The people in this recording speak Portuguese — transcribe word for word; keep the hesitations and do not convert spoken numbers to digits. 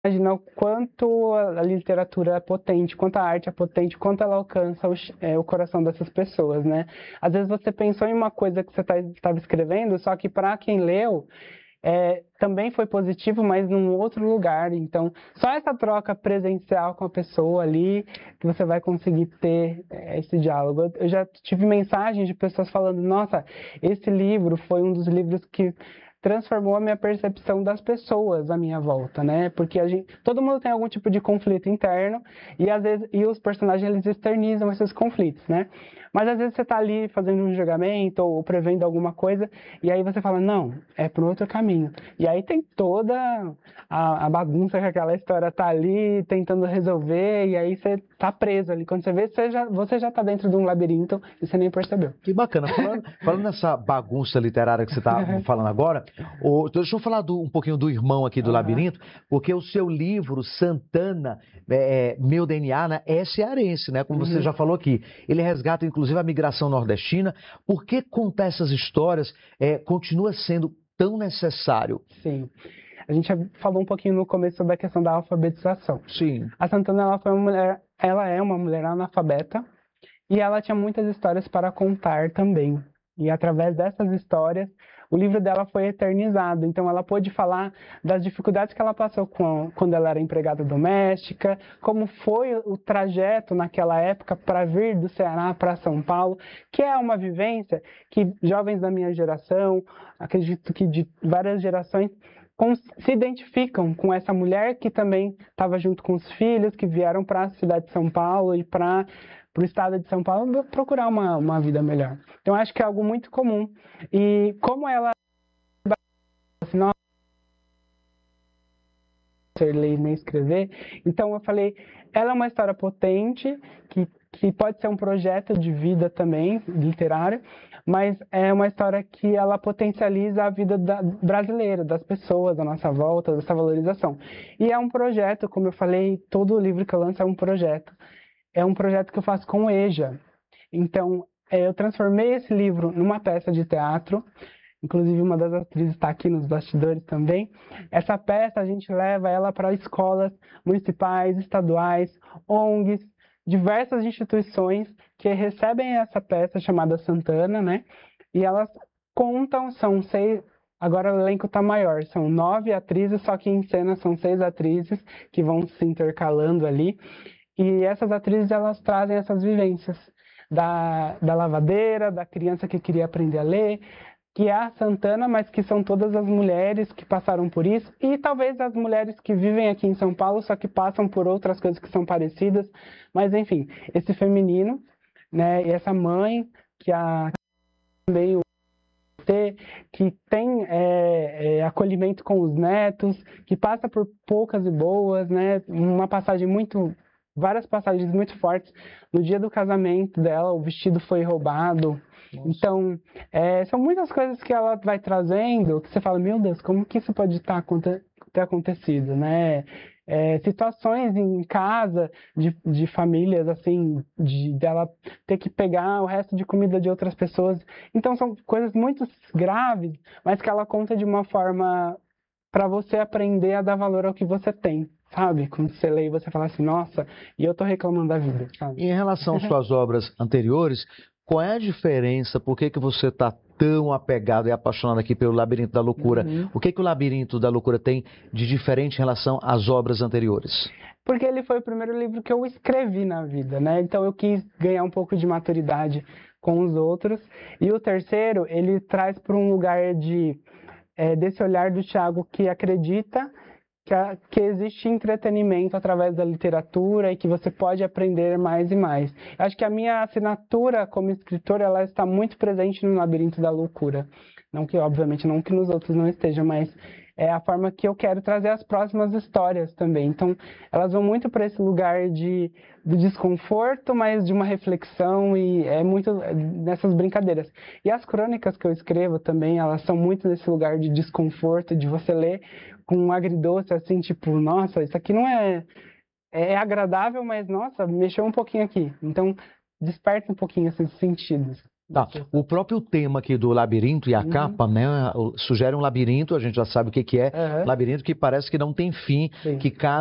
Imagina o quanto a literatura é potente, quanto a arte é potente, quanto ela alcança o, é, o coração dessas pessoas, né? Às vezes você pensou em uma coisa que você estava escrevendo, só que para quem leu, é, também foi positivo, mas num outro lugar. Então, só essa troca presencial com a pessoa ali, que você vai conseguir ter é, esse diálogo. Eu já tive mensagens de pessoas falando, nossa, esse livro foi um dos livros que transformou a minha percepção das pessoas à minha volta, né? Porque a gente, todo mundo tem algum tipo de conflito interno e às vezes e os personagens eles externizam esses conflitos, né? Mas às vezes você está ali fazendo um julgamento ou prevendo alguma coisa e aí você fala, não, é para outro caminho. E aí tem toda a, a bagunça que aquela história tá ali tentando resolver e aí você tá preso ali. Quando você vê, você já, você já tá dentro de um labirinto e você nem percebeu. Que bacana. Falando, falando nessa bagunça literária que você está falando agora, o, deixa eu falar do, um pouquinho do irmão aqui do Uhum. Labirinto, porque o seu livro, Santana, é, Meu D N A, né, é cearense, né? Como Uhum. você já falou aqui. Ele resgata, inclusive, a migração nordestina. Por que contar essas histórias é, continua sendo tão necessário? Sim. A gente falou um pouquinho no começo da questão da alfabetização. Sim. A Santana, ela foi uma mulher, ela é uma mulher analfabeta e ela tinha muitas histórias para contar também. E através dessas histórias, o livro dela foi eternizado. Então ela pôde falar das dificuldades que ela passou com, quando ela era empregada doméstica, como foi o trajeto naquela época para vir do Ceará para São Paulo, que é uma vivência que jovens da minha geração, acredito que de várias gerações, se identificam com essa mulher que também estava junto com os filhos, que vieram para a cidade de São Paulo e para para o estado de São Paulo procurar uma, uma vida melhor. Então, acho que é algo muito comum. E como ela assim, não sei ler nem escrever, então eu falei, ela é uma história potente, que, que pode ser um projeto de vida também, literário, mas é uma história que ela potencializa a vida da, brasileira, das pessoas à nossa volta, dessa valorização. E é um projeto, como eu falei, todo livro que eu lanço é um projeto. É um projeto que eu faço com o EJA. Então, eu transformei esse livro numa peça de teatro, inclusive uma das atrizes está aqui nos bastidores também. Essa peça a gente leva ela para escolas municipais, estaduais, O N Gs, diversas instituições que recebem essa peça chamada Santana, né? E elas contam, são seis, agora o elenco está maior, são nove atrizes, só que em cena são seis atrizes que vão se intercalando ali. E essas atrizes, elas trazem essas vivências da, da lavadeira, da criança que queria aprender a ler, que é a Santana, mas que são todas as mulheres que passaram por isso, e talvez as mulheres que vivem aqui em São Paulo, só que passam por outras coisas que são parecidas, mas enfim, esse feminino, né, e essa mãe, que a também o que tem é, é, acolhimento com os netos, que passa por poucas e boas, né, uma passagem muito várias passagens muito fortes. No dia do casamento dela, o vestido foi roubado. Nossa. Então, é, são muitas coisas que ela vai trazendo que você fala, meu Deus, como que isso pode estar, ter acontecido, né? É, situações em casa de, de famílias, assim, de dela ter que pegar o resto de comida de outras pessoas. Então, são coisas muito graves, mas que ela conta de uma forma para você aprender a dar valor ao que você tem. Sabe? Quando você lê e você fala assim, nossa, e eu tô reclamando da vida, sabe? E em relação às suas obras anteriores, qual é a diferença? Por que, que você está tão apegado e apaixonado aqui pelo Labirinto da Loucura? Uhum. O que, que o Labirinto da Loucura tem de diferente em relação às obras anteriores? Porque ele foi o primeiro livro que eu escrevi na vida, né? Então eu quis ganhar um pouco de maturidade com os outros. E o terceiro, ele traz para um lugar de, é, desse olhar do Thiago que acredita Que, a, que existe entretenimento através da literatura e que você pode aprender mais e mais. Eu acho que a minha assinatura como escritor, ela está muito presente no Labirinto da Loucura. Não que, obviamente, não que nos outros não esteja, mas é a forma que eu quero trazer as próximas histórias também. Então, elas vão muito para esse lugar de, de desconforto, mas de uma reflexão e é muito nessas brincadeiras. E as crônicas que eu escrevo também, elas são muito nesse lugar de desconforto, de você ler com um agridoce, assim, tipo, nossa, isso aqui não é... É agradável, mas, nossa, mexeu um pouquinho aqui. Então, desperta um pouquinho esses sentidos. Tá. O próprio tema aqui do labirinto e a Uhum. capa, né, sugere um labirinto, a gente já sabe o que que é, Aham. labirinto que parece que não tem fim, Sim. que cada